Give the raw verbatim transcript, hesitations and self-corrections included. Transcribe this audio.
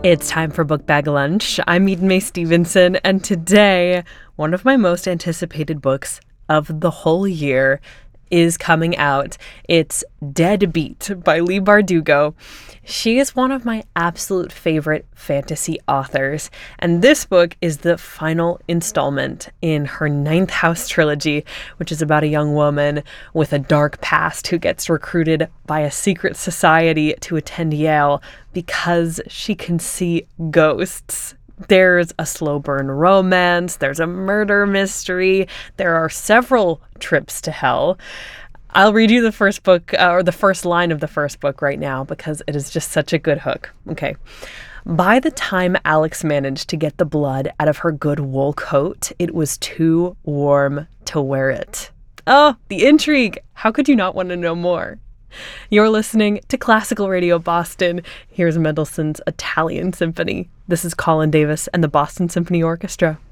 It's time for Book Bag Lunch. I'm Eden Mae Stevenson, and today, one of my most anticipated books of the whole year is coming out. It's Deadbeat by Leigh Bardugo. She is one of my absolute favorite fantasy authors, and this book is the final installment in her Ninth House trilogy, which is about a young woman with a dark past who gets recruited by a secret society to attend Yale because she can see ghosts. There's a slow burn romance, there's a murder mystery, there are several trips to hell. I'll read you the first book, uh, or the first line of the first book right now, because it is just such a good hook. Okay. By the time Alex managed to get the blood out of her good wool coat, it was too warm to wear it. Oh, the intrigue! How could you not want to know more? You're listening to Classical Radio Boston. Here's Mendelssohn's Italian Symphony. This is Colin Davis and the Boston Symphony Orchestra.